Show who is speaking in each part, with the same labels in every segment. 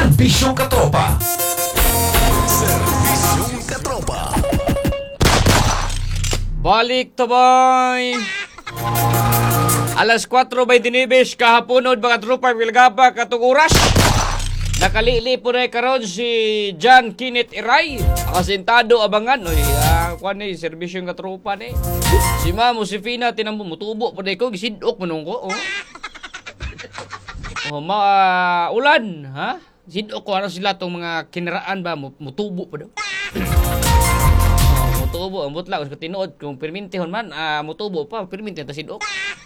Speaker 1: Serbisyong Katropa.
Speaker 2: Serbisyong Katropa.
Speaker 3: Balik to boy. Alas 4:29 kahaponod mga tropa Wilgaba katong oras. Nakalili po na karon si John Kenneth Iray. Akasentado abangan oy. Kuan ni serbisyong katropa ni. Si Ma'am Josefina tinambo mutubo po ko gisidok manong ko. Ulan, ha? Sidok ko ano sila tong mga kinaraan ba mutubo pa daw. Mutubo ang butla kung tinuod kung permintihon man mutubo pa perminti ta sidok.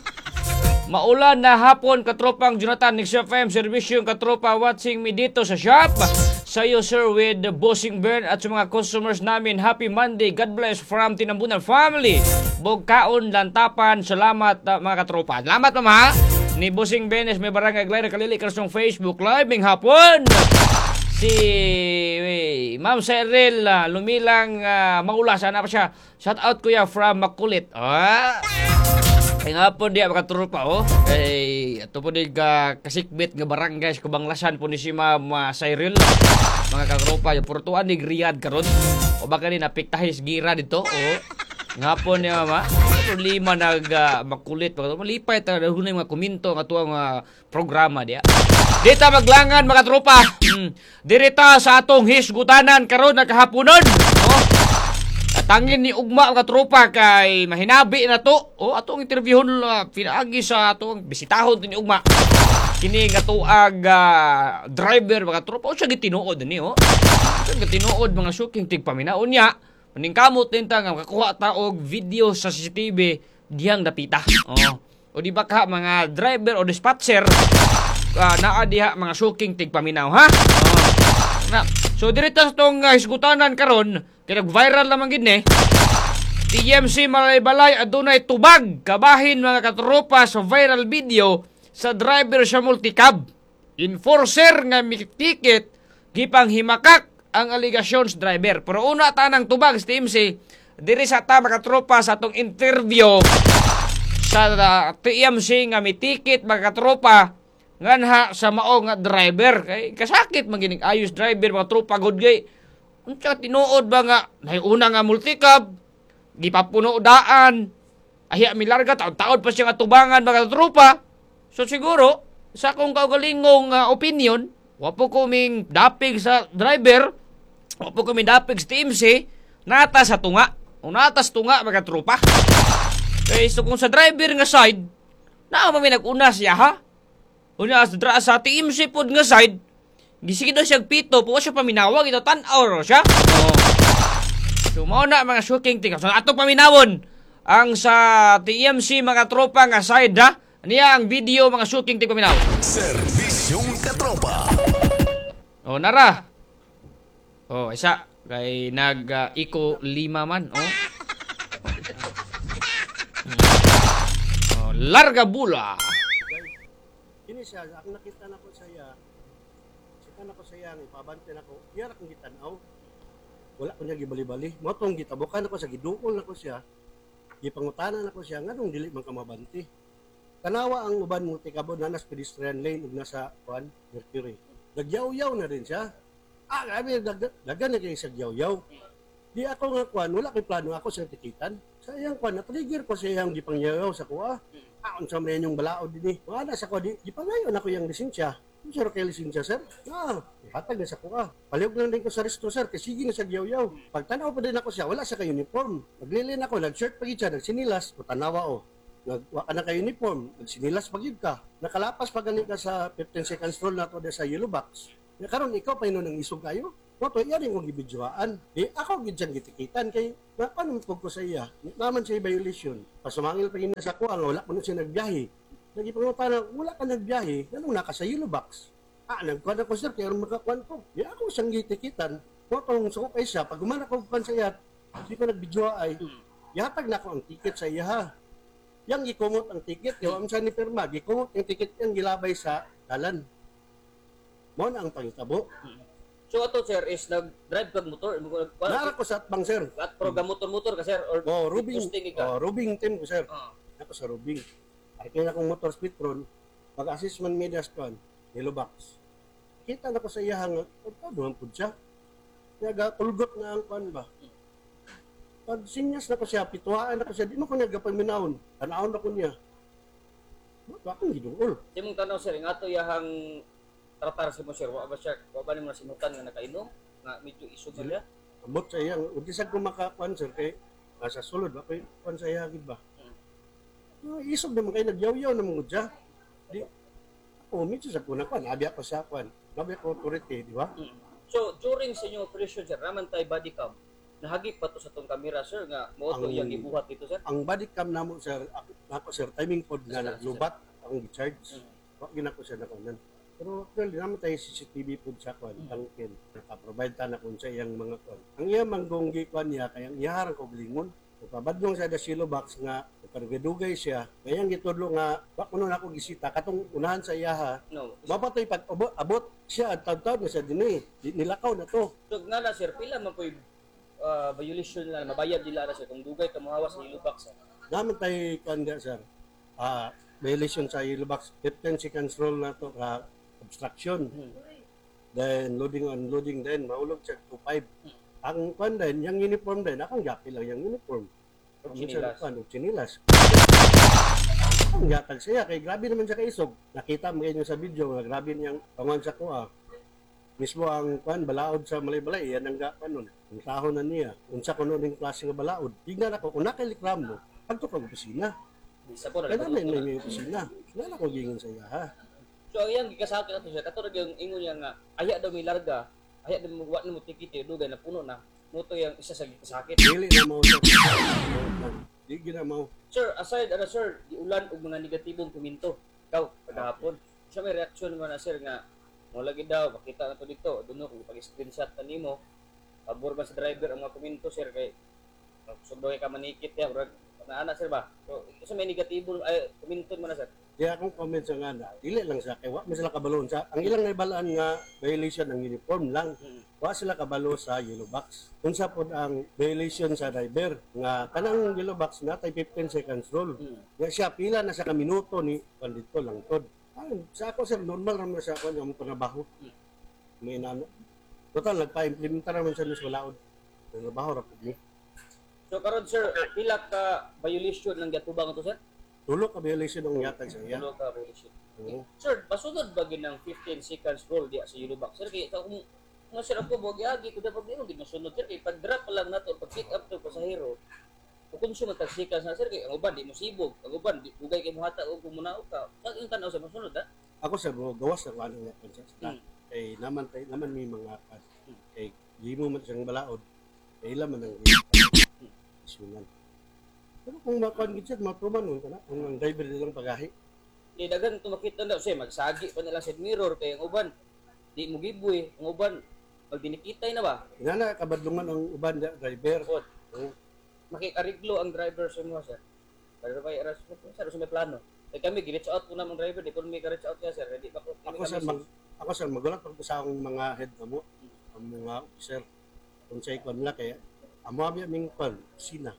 Speaker 3: Maulan na hapon katropang Jonathan Nix FM serbisyong katropa watching me dito sa shop. Sa iyo sir with the Bossing Bern at sa mga customers namin happy Monday. God bless from Tinambunan family. Bogkaon Lantapan. Salamat mga katropa. Salamat mama. Ni Bossing Benes may barangay Glide kalili kasong Facebook live ng hapon. Si Ma'am Cyril lumilang maula sana pa siya. Shout out kuya from Makulit. Ay nga po diya makatropa ay ato po di kasikbit nga barangay sa Kubanglasan po ni si Ma'am Cyril. Mga katropa yung portuan ni Riyadh karon. O baka ni napiktahis gira dito nga po ni mama problema makulit malipay ta hunay mga komento nga tuang programa dia. Dita maglangan mga tropa. Dirita sa atong hisgutanan karon nakahaponon. Tangin ni ugma mga tropa kay mahinabi na to. Atong interviewon pinaagi sa atong bisitahon ni ugma. Kini nga tuag driver mga tropa siya gitinuod ni Siya gitinuod mga shooking tigpaminaon niya. Maning kamot din ta nga makakuha ta og video sa CCTV diyang napita. O di ba ka mga driver o dispatcher naa diha mga shooking tigpaminaw ha? So direta sa tong hisgutanan karon kay nag-viral naman gid ni. TMC Malaybalay adunay tubag kabahin mga katropa sa viral video sa driver sa multicab. Enforcer nga may ticket gipang himakak ang allegations driver. Pero una tanang tubag sa TMC diri sa ta mga katropa sa atong interview sa TMC nga may ticket mga katropa nganha sa mao nga driver kay kasakit magining ayos driver mga tropa good gay unsa tinuod ba nga una nga multicab gipapuno daan ahiya milarga taon-taon pa siya nga tubangan mga tropa. So siguro sa akong kaugalingong opinion wapo kuming dapig sa driver wapo kuming dapig sa TMC nata sa tunga o natas tunga mga tropa. Kay so kung sa driver nga side naa may nag-una siya ha. Unya sa TMC pod nga side, gisige daw siya pito, po siya paminawag ito tan-aw siya. So mao na mga shooking thing. So ato paminawon ang sa TMC mga tropa nga side ha. Niya ang video mga shooking thing paminaw.
Speaker 2: Serbisyong Katropa.
Speaker 3: Nara. Isa kay nag-iko 5 man larga bula.
Speaker 4: Ini siya, ako nakita na ko saya. Sika na ko saya, ipabante na ko. Iyara kong gitanaw. Wala ko niya gibali-bali. Motong gitabukan ako sa giduol na ko siya. Gipangutanan na ko siya, nga nung dili man ka mabanti. Tanawa ang uban multicab na nas pedestrian lane ug nasa Mercury. Nagyaw-yaw na rin siya. Grabe, dagan na kayo sa yaw-yaw. Di ako nga wala kay plano ako sa tikitan. Sayang na-trigger ko siya yung gipangyaw sa kuha. Unsa man yung balaod din wala sa ko di pangayon ako yung lisensya. Sir kay lisensya sir. Hatag na sa kuha. Palihog na din ko sa resto sir kay sige na sa yaw-yaw. Pagtanaw pa din ako siya wala sa kay uniform. Naglilin ako nag-shirt pa gid siya nagsinilas o tanawa nagwa ka na kay uniform nagsinilas pa gid ka. Nakalapas pa gani ka sa 15 seconds roll nato sa yellow box. Karon ikaw pa nang isog kayo. Moto iya rin kong gibidyoan. Ako gid siyang gitikitan kay paano ko sa iya. Naman siya violation. Pasumangil pa na sa kuha wala pa siya nagbiyahe. Nagipangutana wala ka nagbiyahe. Ganun naka sa yellow box. Nagkuhan ako sir kaya makakuhan ko. Ako siyang gitikitan. Moto suko kay siya pag gumana ko pan sa iya. Di ko nagbidyo ay. Yatag na ako ang ticket sa iya ha. Yang gikumot ang ticket. Yung amsa ni pirma. Gikumot ang ticket yung gilabay sa dalan. Mo na ang pangitabo.
Speaker 3: So ato sir is nag-drive kag motor.
Speaker 4: Nara ko sa atbang sir.
Speaker 3: At program motor ka sir or
Speaker 4: rubing team ko sir. Ako sa rubing. Ay kaya akong motor speed run. Pag-assessment medias kon, yellow box. nakita na ko sa iya nga doon pud siya. Nagakulgot na ang kwan ba. Pag sinyas na ko siya, pituhaan na ko siya, di mo ko niya gapaminahon. Tanawon na ko niya. Ba akong giduol.
Speaker 3: Di mong tanaw sir, nga to yahang tratar si mo sir, wa ba ni mo nasimutan nga nakainom? Nga medyo isog na niya?
Speaker 4: Amot sa iya, udisan ko makakuan sir, kay nasa sulod, ako kuan sa iya, gid ba? Isog naman kayo, nagyaw-yaw naman ko siya. Di, ako, medyo sa kuna kuan, abi ako sa kuan. Abi ako authority, di ba?
Speaker 3: So, during sa inyong operation sir, naman tayo body cam, nahagip pa to sa tong camera sir, nga mo to yung gibuhat dito sir?
Speaker 4: Ang body cam namo sir, ako sir, timing pod nga naglubat, akong gi-charge. Wag ginako siya na kunan. Pero actually, naman tayo CCTV po sa kwan, tangkin. Nakaprovide ta na kung sa iyang mga kwan. Ang iya manggonggi kwan niya, kaya ang iyaharang ko glingon. Pabadlong sa dasilo box nga, pagdugay siya, kaya ang gitudlo nga, wak mo ako gisita, katong unahan sa iyaha,
Speaker 3: No.
Speaker 4: mapatoy pag abot siya, at taon-taon na siya din nilakaw na to.
Speaker 3: So, nga na sir, pila man po violation na mabayad nila na sir, kung dugay ka mahawas sa yellow box.
Speaker 4: Naman tayo kanda sir, violation sa yellow box, 15 seconds roll na to, obstruction. Then loading unloading then maulog siya 2.5. Ang kwan din, yung uniform din, akong gapi lang yung uniform.
Speaker 3: Chinilas.
Speaker 4: Chinilas. Ang gatag siya, kay grabe naman siya kaisog. Nakita mo kayo sa video, nga grabe niyang pangon sa kuha. Mismo ang kwan, balaod sa malay-balay, yan ang gapan nun. Ang tahon na niya, unsa ko nun yung klase nga balaod. Tignan ako, kung nakailikram mo, pagto kang opisina.
Speaker 3: Isa po na
Speaker 4: Kaya namin may opisina. Wala ako gingon sa iya, ha?
Speaker 3: So ayan gikasakit ato siya katulad yung ingon niya nga aya daw may larga, aya daw wa na mo tikiti dugay na puno na. Muto yung isa sa gikasakit.
Speaker 4: Dili na mo sa Dili na mo.
Speaker 3: Sir, aside sir, di ulan og mga negatibong komento. Ikaw kagahapon. Sa may reaksyon mo na sir nga mo lagi daw makita na to dito. Duno kung pag-screenshot ta nimo. Pabor ba sa driver ang mga komento sir kay sugdo ka manikit ya bro. Ana sir ba? So, sa may negatibo ay komento mo na sir.
Speaker 4: Kaya akong comment sa nga na, dili lang sa kay wa mo sila kabalon sa ang ilang naibalaan nga violation ng uniform lang. Wa sila kabalo sa yellow box. Unsa pod ang violation sa driver nga kanang yellow box na tay 15 seconds rule. Nga siya pila na sa kaminuto ni pandito lang tod. Sa ako sir normal ra man sa ako nga mo trabaho. May nano. Total nagpa-implementa naman sa nus walaod. Trabaho ra pud ni.
Speaker 3: So karon sir, pila ka violation ng gatubang to sir?
Speaker 4: Tulo ka violation ng yatag sa iya.
Speaker 3: Tulo ka violation.
Speaker 4: Oo.
Speaker 3: Sir, pasunod ba ng 15 seconds rule diya sa yellow box? Sir, kaya kung mga sir ako bogyagi ko dapat dino di masunod sir kay pag drop pa lang nato pag pick up to pasahero. Kung siya matag seconds na sir kay ang uban di mo sibog, ang uban di ugay kay muhata og kumunaw ka. Sa yung tanaw sa masunod ha.
Speaker 4: Ako sa mo gawas sa ano nga sa kay naman may mga kay di mo man siyang balaod. Kay ila man ang isunan. Pero kung makuan gid siya, maproban nun ka na. Kung ang driver nilang pagahi.
Speaker 3: Di dagan to makita daw siya magsagi pa nila sa mirror kay ang uban di mo giboy, ang uban pag dinikitay na ba?
Speaker 4: Nga na, kabadlungan ang uban na driver.
Speaker 3: Od. Makikariglo ang driver sa mga sir. Pero ba iras mo sir sa may plano. Kay kami gi-reach out ko na ang driver di kun may ka-reach out ya sir, di pa ko.
Speaker 4: Ako sa magulat pag sa akong mga head na mo, ang mga officer. Kung sa ikon nila kaya, amo abi aming pan, sina.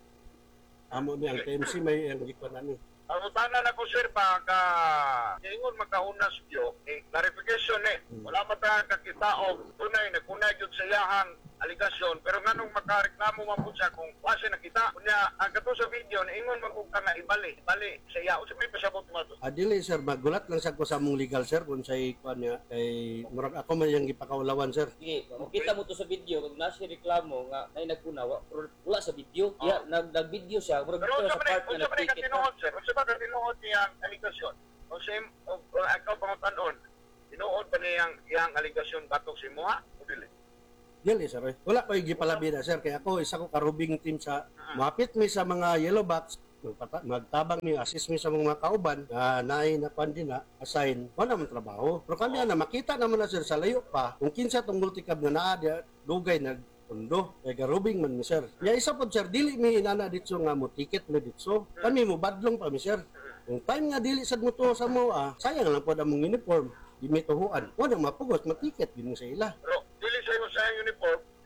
Speaker 4: Amo mi ang TMC may ang gikon ani.
Speaker 1: Ang utana na ko sir pag ingon magkaunas yo clarification wala pa ta kakita og tunay na kunay gyud sa iyahang aligasyon pero nganong makareklamo man pud siya kung wala nakita unya ang kato sa video ingon man kung nga ibali sa iya usa may pasabot mo to.
Speaker 4: Dili sir, magulat lang sa ko sa mong legal sir kung sa ikon niya kay murag ako man yang gipakaulawan sir.
Speaker 3: Sige, makita mo to sa video kung nasi reklamo nga nay nagkuna wala sa video. Ya nag-video siya, murag
Speaker 1: Pero
Speaker 3: sa part
Speaker 1: unsa
Speaker 3: na
Speaker 1: man
Speaker 3: nag-ticket.
Speaker 1: katinuod sir unsa ba katinuod niyang aligasyon o same ikaw pangutan-on tinuod pa niyang aligasyon batok si Moha o dili?
Speaker 4: Dili sir. Wala ko gipalabi na sir kay ako isa ko karubing team sa mapit mi sa mga yellow box magtabang mi assist mi sa mga kauban na naay na din na assign wala man trabaho pero kami na makita naman na sir sa layo pa kung kinsa tong multicab na naa dugay nagpundo kay garubing man mi sir ya isa pod sir dili mi inana ditso nga mo ticket mi ditso kami mo badlong pa mi sir yung time nga dili sad mo to sa mo sayang lang pod among uniform di mi tuhuan wala mapugos matiket din mo sa ila
Speaker 1: Pero dili sa iyo sa uniform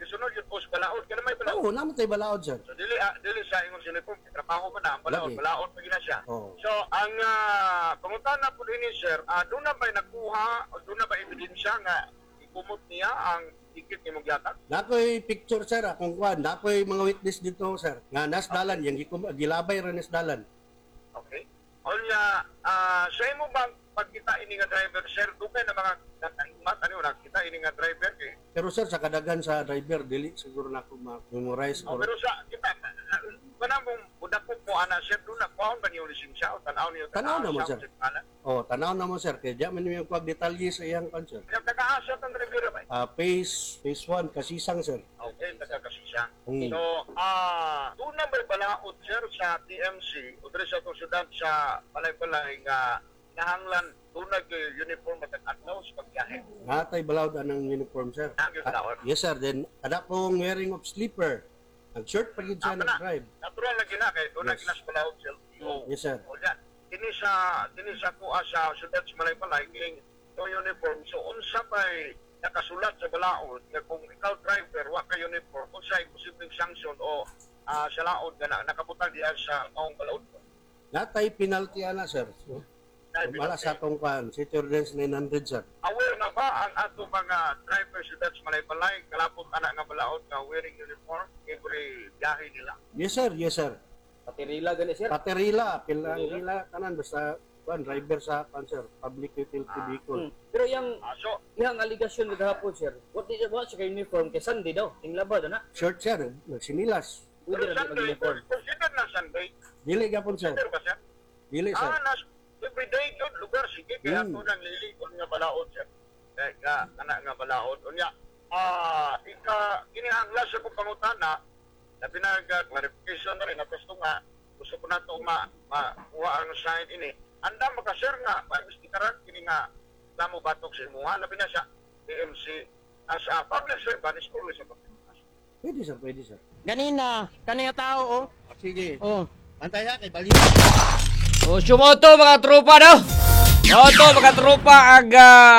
Speaker 1: gisunod yung post balaod kaya may balaod.
Speaker 4: Oo, naman tayo balaod, sir.
Speaker 1: So dili sa ingon uniform, trabaho man na ang balaod,
Speaker 4: Lagi.
Speaker 1: balaod pa gina siya.
Speaker 4: Oo.
Speaker 1: So ang pangutana po din sir, doon na ba nakuha o doon na ba ebidensya nga ikumot niya ang ticket ni Mugyata?
Speaker 4: Nakoy picture, sir, akong kuan. Nakoy mga witness dito, sir. Nga nasdalan, yung gilabay ra nasdalan.
Speaker 1: Okay. Onya, sa imo bang pagkita ini nga driver sir, dugay na mga nakaimat ano nakita ini nga driver kay.
Speaker 4: Pero sir, sa kadagan sa driver, dili siguro na ako ma-memorize.
Speaker 1: Oh, pero sa kita kanang budak po ana sir doon na kuan ba niyo lisensya o tanaw niyo
Speaker 4: Tanaw na mo, sir. Oh, tanaw na mo, sir. Kaya diyan man yung pag-detalye sa iyang kuan, sir.
Speaker 1: Kaya nag-aasa ang driver ba?
Speaker 4: Phase 1, kasisang, sir.
Speaker 1: Okay, nagkakasisya.
Speaker 4: Mm.
Speaker 1: So, doon na may balaod sir sa TMC o diri sa konsudan sa palay-palay nga nahanglan doon nag-uniform at adlaw sa pagbiyahe.
Speaker 4: Natay balawd ng uniform, sir. Yes, sir. Then, kada pong wearing of sleeper. Nag-shirt pa yun siya nag-drive.
Speaker 1: Natural lagi na kay doon
Speaker 4: Yes.
Speaker 1: nagkinas balaod sir.
Speaker 4: Yes, sir.
Speaker 1: O yan. Kini sa kuha sa syudad sa Malaybalay king to uniform. So unsa bay nakasulat sa balaod nga kung ikaw driver wa ka uniform unsa posibleng sanction o sa laod nga nakabutang diyan sa maong balaod.
Speaker 4: Natay penalty ana, sir. So, wala sa atong kuan. City Ordinance 900, sir.
Speaker 1: Aware na ba ang ato mga driver syudad sa Malaybalay kalapot ana nga balaod nga wearing uniform every biyahe nila?
Speaker 4: Yes, sir. Yes, sir.
Speaker 5: Patirila gani sir.
Speaker 4: Paterila, pilang tanan basta kuan driver sa kuan, sir, public utility vehicle.
Speaker 5: Pero yang
Speaker 1: So
Speaker 5: aligasyon gahapon sir. What did you watch kay uniform kay Sunday daw. Tinglaba na.
Speaker 4: Shirt, sir, nagsinilas.
Speaker 5: Pwede
Speaker 1: pero
Speaker 5: na
Speaker 1: Sunday,
Speaker 5: mag-uniform.
Speaker 1: consider na Sunday.
Speaker 4: Dili gapon, sir.
Speaker 1: Consider ba siya?
Speaker 4: Dili, sir.
Speaker 1: Nas everyday yun lugar sige kaya
Speaker 4: Mm.
Speaker 1: ako nang lilikon nga balaod siya. Kaya nga balaod unya. Kinihangla sa kong pangutana na pinag-clarification na rin na gusto nga gusto ko na ito makuha ang sign ini. Anda makasir nga maistikaran kini nga damo batok sa imuha labi na siya TMC as a public servant is always a public servant.
Speaker 4: Pwede, sir, pwede, sir.
Speaker 6: Ganina, kanina tao, oh.
Speaker 4: Sige.
Speaker 6: Oh, antaya kay bali.
Speaker 3: O, sumoto mga tropa daw. Sumoto mga tropa ang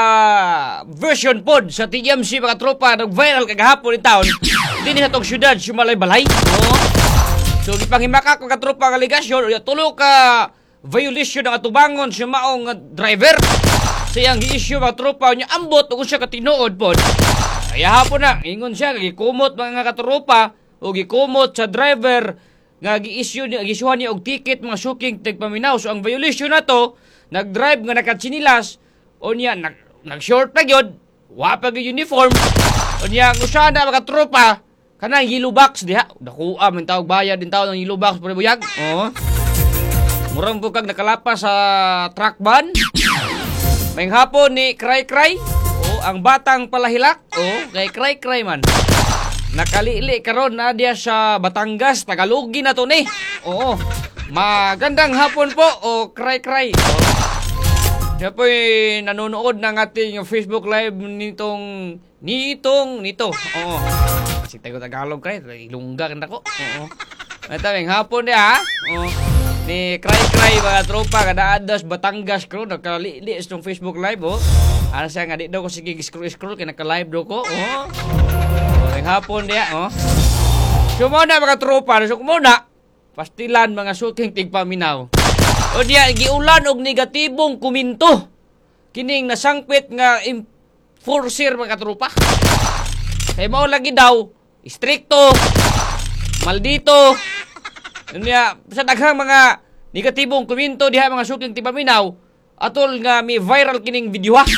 Speaker 3: version pod sa TMC mga tropa. Nag-viral kagahapon in town. Dini sa tong syudad, Sumalay-Balay. O. So, ipanghimakak mga tropa ang aligasyon. Tulo ka violation ng atubangon sa maong driver. Siyang i-issue mga tropa niya ambot kung siya katinuod pod. Kaya hapon na, ingon siya, gikumot mga katropa o gikumot sa driver nga gi-issuehan niya og ticket mga suking tigpaminaw. So ang violation na to, nag-drive nga nakatsinilas o niya nag-short pa gyud, wa pa gyud uniform. O niya ang usaha na mga tropa kanang yellow box diha. Dakuha man tawag bayad din tao ng yellow box pre buyag. Oh. Murang po kag nakalapas sa truck ban. May hapon ni cry ang batang palahilak, kay cry man. Nakalili karon na dia sa Batangas, Tagalogin na to ni. Oo. Magandang hapon po, cry. Siya po'y nanonood ng ating Facebook Live nito. Oo. Kasi Tagalog cry, ilungga kan ako. Oo. Mataming hapon dia, ha? Oo. Ni cry mga tropa kada adas Batangas ko nakalili sa Facebook Live Ano siya nga di daw ko sige scroll kay naka-live daw ko. Ang hapon dia Sumuna mga tropa, sumuna pastilan mga suking tigpaminaw. O diya giulan og negatibong kuminto. Kining nasangpit nga enforcer mga tropa. Kay mao lagi daw stricto, maldito. Unya sa daghang mga negatibong komento diha mga suking tipaminaw atol nga may viral kining video ha.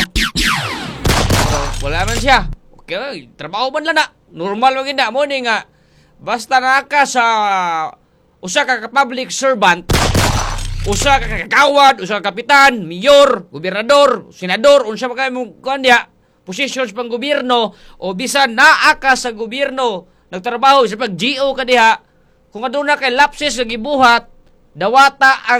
Speaker 3: Wala man siya. Okay, trabaho man lang na. Normal man gina mo ni nga basta naka sa usa ka public servant, usa ka kagawad, usa ka kapitan, mayor, gobernador, senador, unsa man kay mo kuan diha, positions pang gobyerno o bisan naa ka sa gobyerno, nagtrabaho sa pag-GO ka diha. Kung aduna kay lapses sa gibuhat, dawata ang